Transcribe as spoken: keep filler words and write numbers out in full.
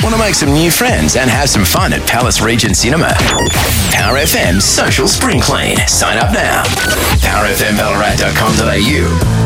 Want to make some new friends and have some fun at Palace Region Cinema? Power F M's Social Spring Clean. Sign up now. power f m ballarat dot com dot a u